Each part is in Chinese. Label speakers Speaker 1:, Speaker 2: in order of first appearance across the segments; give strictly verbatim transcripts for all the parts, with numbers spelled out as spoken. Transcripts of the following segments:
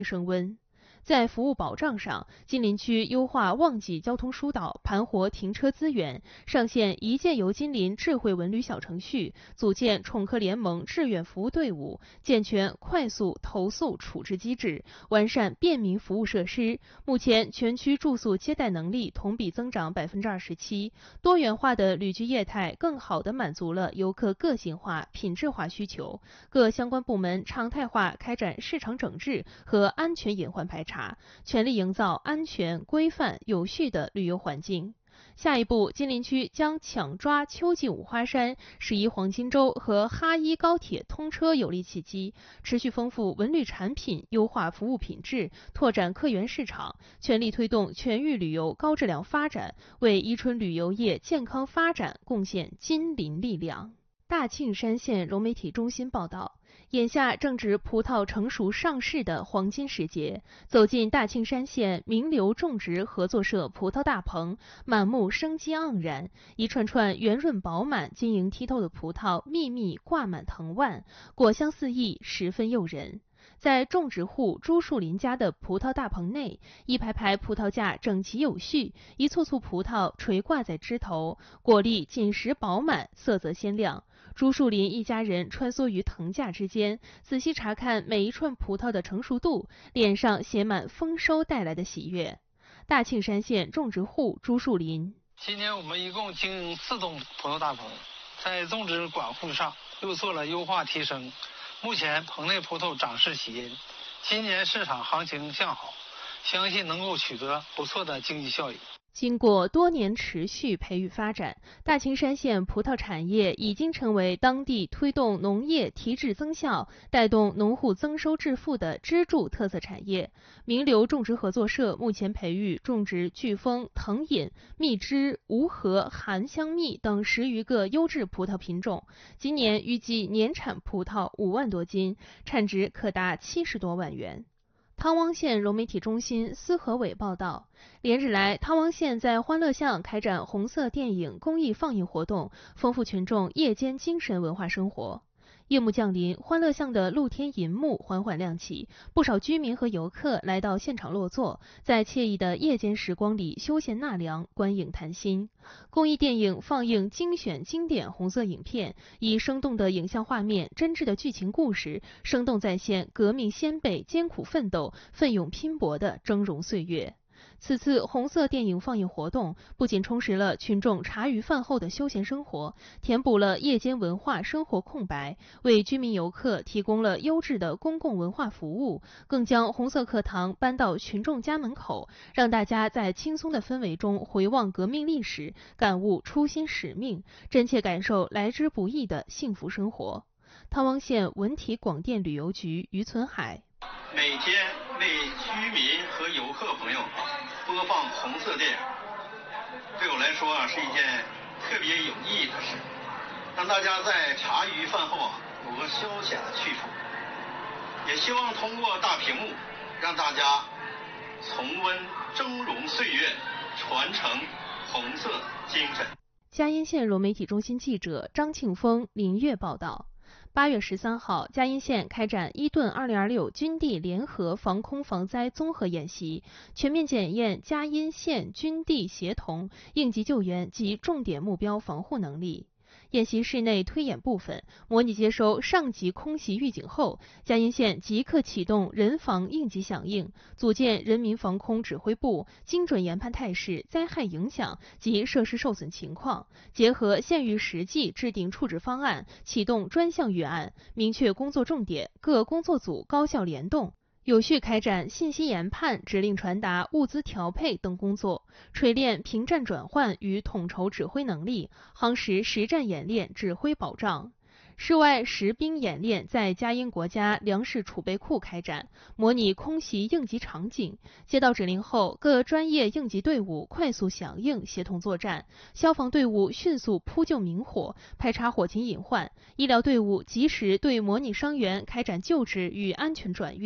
Speaker 1: 升温。在服务保障上，金陵区优化旺季交通疏导，盘活停车资源，上线一键游金陵智慧文旅小程序，组建宠客联盟志愿服务队伍，健全快速投诉处置机制，完善便民服务设施。目前，全区住宿接待能力同比增长百分之二十七，多元化的旅居业态更好地满足了游客个性化、品质化需求。各相关部门常态化开展市场整治和安全隐患排查。全力营造安全、规范、有序的旅游环境。下一步，金陵区将抢抓秋季五花山、十一黄金周和哈一高铁通车有利契机，持续丰富文旅产品，优化服务品质，拓展客源市场，全力推动全域旅游高质量发展，为宜春旅游业健康发展贡献金陵力量。大庆山县融媒体中心报道，眼下正值葡萄成熟上市的黄金时节，走进大庆山县名流种植合作社葡萄大棚，满目生机盎然，一串串圆润饱满、晶莹剔透的葡萄密密挂满藤蔓，果香四溢，十分诱人。在种植户朱树林家的葡萄大棚内，一排排葡萄架整齐有序，一簇簇葡萄垂挂在枝头，果粒紧实饱满，色泽鲜亮。朱树林一家人穿梭于藤架之间，仔细查看每一串葡萄的成熟度，脸上写满丰收带来的喜悦。大庆山县种植户朱树林：
Speaker 2: 今年我们一共经营四栋葡萄大棚，在种植管护上又做了优化提升。目前棚内葡萄长势喜殷，今年市场行情向好，相信能够取得不错的经济效益。
Speaker 1: 经过多年持续培育发展，大庆山县葡萄产业已经成为当地推动农业提质增效、带动农户增收致富的支柱特色产业。名流种植合作社目前培育种植巨峰、藤饮、蜜汁、无核、含香蜜等十余个优质葡萄品种，今年预计年产葡萄五万多斤，产值可达七十多万元。汤汪县融媒体中心司和伟报道，连日来，汤汪县在欢乐巷开展红色电影公益放映活动，丰富群众夜间精神文化生活。夜幕降临，欢乐巷的露天银幕缓缓亮起，不少居民和游客来到现场落座，在惬意的夜间时光里休闲纳凉、观影谈心。公益电影放映精选经典红色影片，以生动的影像画面、真挚的剧情故事，生动再现革命先辈艰苦奋斗、奋勇拼搏的峥嵘岁月。此次红色电影放映活动不仅充实了群众茶余饭后的休闲生活，填补了夜间文化生活空白，为居民游客提供了优质的公共文化服务，更将红色课堂搬到群众家门口，让大家在轻松的氛围中回望革命历史，感悟初心使命，真切感受来之不易的幸福生活。汤汪县文体广电旅游局于存海：
Speaker 3: 每天为居民和游客朋友播放红色电影，对我来说啊是一件特别有意义的事，让大家在茶余饭后啊有个消遣的去处。也希望通过大屏幕，让大家重温峥嵘岁月，传承红色精神。
Speaker 1: 嘉荫县融媒体中心记者张庆峰、林月报道。八月十三号，嘉荫县开展伊顿二零二六军地联合防空防灾综合演习，全面检验嘉荫县军地协同应急救援及重点目标防护能力。演习室内推演部分，模拟接收上级空袭预警后，嘉荫县即刻启动人防应急响应，组建人民防空指挥部，精准研判态势、灾害影响及设施受损情况，结合县域实际制定处置方案，启动专项预案，明确工作重点，各工作组高效联动，有序开展信息研判、指令传达、物资调配等工作，锤炼平战转换与统筹指挥能力，夯实实战演练指挥保障。室外实兵演练在嘉荫国家粮食储备库开展，模拟空袭应急场景。接到指令后，各专业应急队伍快速响应，协同作战；消防队伍迅速扑救明火，排查火情隐患；医疗队伍及时对模拟伤员开展救治与安全转运。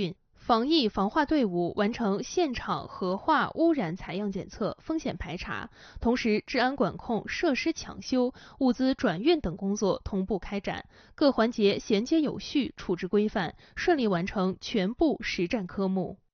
Speaker 1: 防疫防化队伍完成现场核化污染采样检测、风险排查，同时治安管控、设施抢修、物资转运等工作同步开展，各环节衔接有序、处置规范，顺利完成全部实战科目。